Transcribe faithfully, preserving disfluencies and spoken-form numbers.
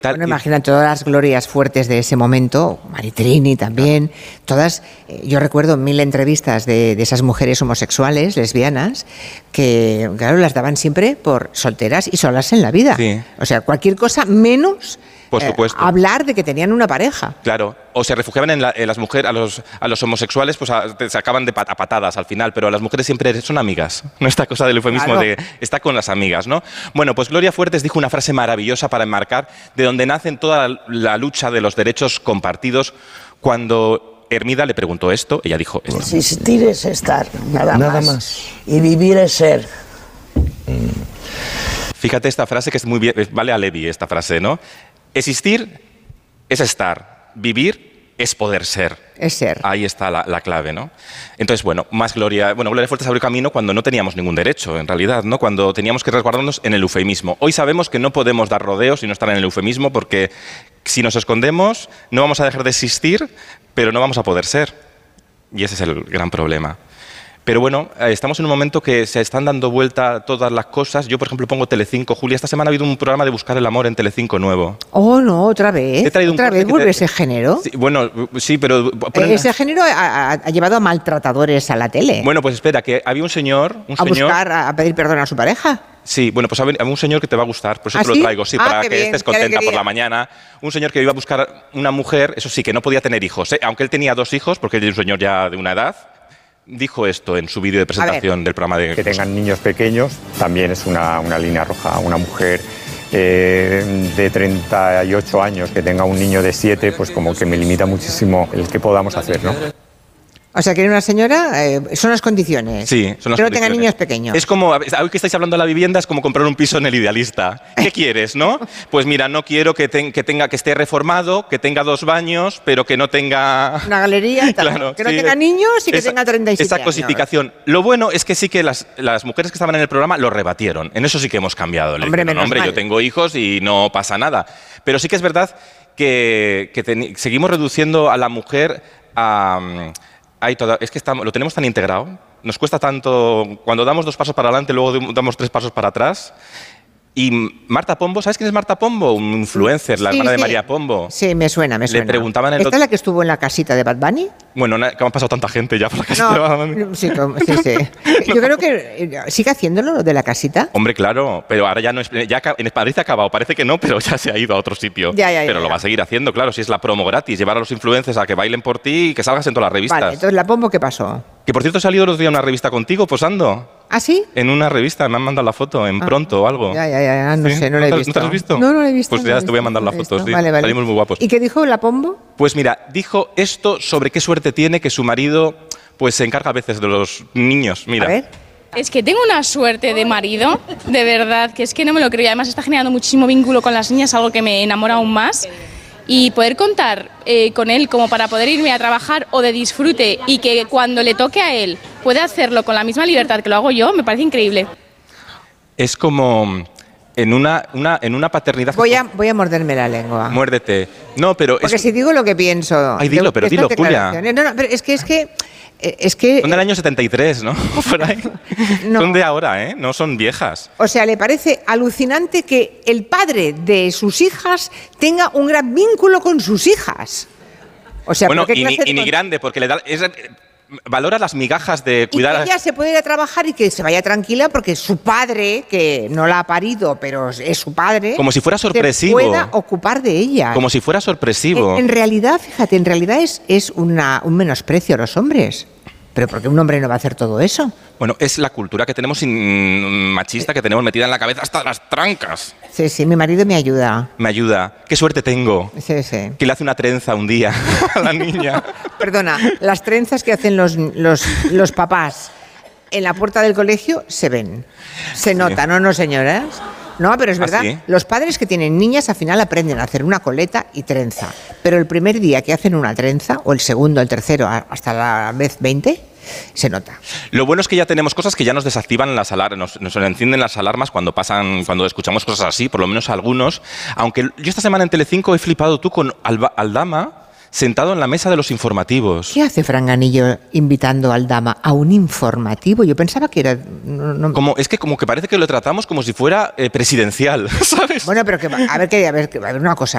Bueno, imagina todas las glorias fuertes de ese momento, Maritrini también, todas, eh, yo recuerdo mil entrevistas de, de esas mujeres homosexuales, lesbianas, que claro, las daban siempre por solteras y solas en la vida. Sí. O sea, cualquier cosa menos Por supuesto. Eh, hablar de que tenían una pareja. Claro, o se refugiaban en, la, en las mujeres, a los, a los homosexuales, pues a, se acaban de pat a patadas al final, pero a las mujeres siempre son amigas. No esta cosa del eufemismo claro. de está con las amigas, ¿no? Bueno, pues Gloria Fuertes dijo una frase maravillosa para enmarcar de donde nacen toda la, la lucha de los derechos compartidos. Cuando Hermida le preguntó esto, ella dijo esto. Existir es estar, nada, nada más. más. Y vivir es ser. Fíjate esta frase que es muy bien, vale a Levi esta frase, ¿no? Existir es estar, vivir es poder ser. Es ser. Ahí está la, la clave, ¿no? Entonces, bueno, más Gloria... Bueno, Gloria Fuertes abrió camino cuando no teníamos ningún derecho, en realidad, ¿no? Cuando teníamos que resguardarnos en el eufemismo. Hoy sabemos que no podemos dar rodeos y no estar en el eufemismo porque si nos escondemos no vamos a dejar de existir, pero no vamos a poder ser. Y ese es el gran problema. Pero bueno, estamos en un momento que se están dando vuelta todas las cosas. Yo, por ejemplo, pongo Telecinco. Julia, esta semana ha habido un programa de buscar el amor en Telecinco nuevo. Oh, no, otra vez. Te traído un ¿Otra vez vuelve te... ese género? Sí, bueno, sí, pero... Ponen... Ese género ha, ha llevado a maltratadores a la tele. Bueno, pues espera, que había un señor... Un a señor... buscar, a pedir perdón a su pareja. Sí, bueno, pues había un señor que te va a gustar, por eso ¿Ah, te lo sí? traigo, sí, ah, para que bien, estés contenta por la mañana. Un señor que iba a buscar una mujer, eso sí, que no podía tener hijos, ¿eh? Aunque él tenía dos hijos, porque él es un señor ya de una edad. Dijo esto en su vídeo de presentación del programa de... Que tengan niños pequeños también es una, una línea roja. Una mujer eh, de treinta y ocho años que tenga un niño de siete, pues como que me limita muchísimo el que podamos hacer, ¿no? O sea, que una señora, eh, son las condiciones. Sí, son las condiciones. Que no tenga niños pequeños. Es como, hoy que estáis hablando de la vivienda, es como comprar un piso en El Idealista. ¿Qué quieres, no? Pues mira, no quiero que, ten, que tenga que esté reformado, que tenga dos baños, pero que no tenga... Una galería y tal. Claro, que no sí. tenga niños y que esa, tenga treinta y siete esa años. cosificación. Lo bueno es que sí que las, las mujeres que estaban en el programa lo rebatieron. En eso sí que hemos cambiado. Le Hombre, dijeron, menos hombre, mal. yo tengo hijos y no pasa nada. Pero sí que es verdad que, que ten, seguimos reduciendo a la mujer a... Hay toda, es que estamos, lo tenemos tan integrado, nos cuesta tanto, cuando damos dos pasos para adelante, luego damos tres pasos para atrás. Y Marta Pombo, ¿sabes quién es Marta Pombo? Un influencer, la sí, hermana sí. de María Pombo. Sí, me suena, me suena. Le preguntaban en ¿Esta el... es la que estuvo en la casita de Bad Bunny? Bueno, que han pasado tanta gente ya por la casita no, de Bad Bunny. Sí, sí, sí. Yo creo que sigue haciéndolo lo de la casita. Hombre, claro, pero ahora ya no es... Ya en Madrid ha acabado, parece que no, pero ya se ha ido a otro sitio. Ya, ya, ya, pero ya. lo va a seguir haciendo, claro, si es la promo gratis, llevar a los influencers a que bailen por ti y que salgas en todas las revistas. Vale, entonces la Pombo, ¿qué pasó? Que por cierto ha salido el otro día una revista contigo posando. ¿Ah, sí? En una revista, me han mandado la foto, en Ah, Pronto o algo. Ya, ya, ya, no ¿Sí? sé, no la he te- visto. ¿No te lo has visto? No, no la he visto. Pues no ya la he te voy a visto, mandar no la la he foto, visto. sí. Vale, vale. Salimos muy guapos. ¿Y qué dijo la Pombo? Pues mira, dijo esto sobre qué suerte tiene que su marido pues se encarga a veces de los niños. Mira. A ver. Es que tengo una suerte de marido, de verdad, que es que no me lo creo. Y además está generando muchísimo vínculo con las niñas, algo que me enamora aún más. Y poder contar eh, con él como para poder irme a trabajar o de disfrute y que cuando le toque a él pueda hacerlo con la misma libertad que lo hago yo, me parece increíble. Es como en una, una, en una paternidad... Voy a, voy a morderme la lengua. Muérdete. No, pero... Porque es... si digo lo que pienso... Ay, dilo, de- pero de estas dilo, Julia. declaraciones- No, no, pero es que... Es que es que, Son del año setenta y tres, ¿no? Por ahí. No. Son de ahora, ¿eh? No son viejas. o sea, le parece alucinante que el padre de sus hijas tenga un gran vínculo con sus hijas. O sea, Bueno, ¿pero qué y ni, clase de y ni con- grande, porque le da... Es, valora las migajas de Y cuidar... que a- ella se puede ir a trabajar y que se vaya tranquila porque su padre, que no la ha parido, pero es su padre... Como si fuera sorpresivo. Se pueda ocupar de ella. Como si fuera sorpresivo. En, en realidad, fíjate, en realidad es, es una, un menosprecio a los hombres. Pero ¿por qué un hombre no va a hacer todo eso? Bueno, es la cultura que tenemos sin- machista que tenemos metida en la cabeza hasta las trancas. Sí, sí, mi marido me ayuda. Me ayuda. Qué suerte tengo. Sí, sí. Que le hace una trenza un día a la niña. Perdona, las trenzas que hacen los, los, los papás en la puerta del colegio se ven. Se nota, ¿no, no, señoras? No, pero es ¿Ah, verdad. sí? Los padres que tienen niñas al final aprenden a hacer una coleta y trenza. Pero el primer día que hacen una trenza, o el segundo, el tercero, a- hasta la vez veinte, se nota. Lo bueno es que ya tenemos cosas que ya nos desactivan las alarmas, nos, nos encienden las alarmas cuando pasan, cuando escuchamos cosas así, por lo menos algunos. Aunque yo esta semana en Telecinco he flipado tú con Alba- Aldama sentado en la mesa de los informativos. ¿Qué hace Franganillo invitando al dama a un informativo? Yo pensaba que era... no- no- Como, es que como que parece que lo tratamos como si fuera eh, presidencial, ¿sabes? Bueno, pero que, a ver, que, a ver, que- a ver una cosa.